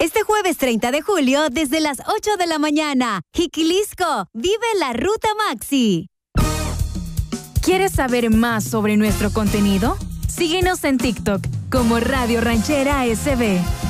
Este jueves 30 de julio, desde las 8 de la mañana, Jiquilisco, vive la Ruta Maxi. ¿Quieres saber más sobre nuestro contenido? Síguenos en TikTok como Radio Ranchera SB.